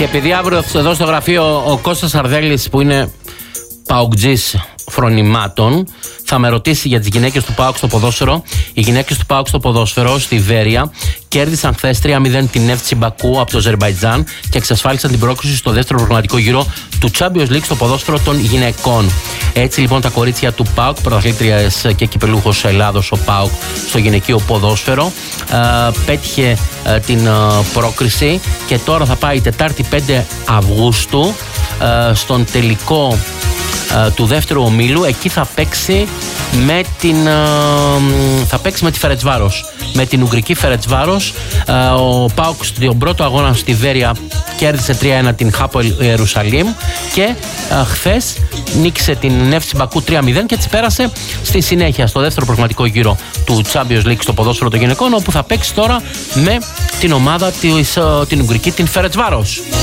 Και επειδή αύριο εδώ στο γραφείο ο Κώστας Αρδέλης, που είναι παοκτζής φρονημάτων, θα με ρωτήσει για τις γυναίκες του ΠΑΟΚ στο ποδόσφαιρο. Οι γυναίκες του ΠΑΟΚ στο ποδόσφαιρο στη Βέρεια κέρδισαν χθες 3-0 την Νέφτσι Μπακού από το Αζερμπαϊτζάν και εξασφάλισαν την πρόκριση στο δεύτερο προγραμματικό γύρο του Champions League στο ποδόσφαιρο των γυναικών. Έτσι λοιπόν τα κορίτσια του ΠΑΟΚ, πρωταθλήτριας και κυπελούχος Ελλάδος ο ΠΑΟΚ στο γυναικείο ποδόσφαιρο, πέτυχε την πρόκριση και τώρα θα πάει Τετάρτη 5 Αυγούστου στον τελικό του δεύτερου ομίλου. Εκεί θα παίξει με τη Φερετσβάρος, με την Ουγγρική Φερετσβάρος. Ο ΠΑΟΚ στον πρώτο αγώνα στη Βέρεια κέρδισε 3-1 την Χάπολ Ιερουσαλήμ και χθες νίκησε την Νέφτσι Μπακού 3-0 και έτσι πέρασε στη συνέχεια στο δεύτερο προγραμματικό γύρο του Champions League στο ποδόσφαιρο των γυναικών, όπου θα παίξει τώρα με την ομάδα την Ουγγρική, την Φερετσβάρος.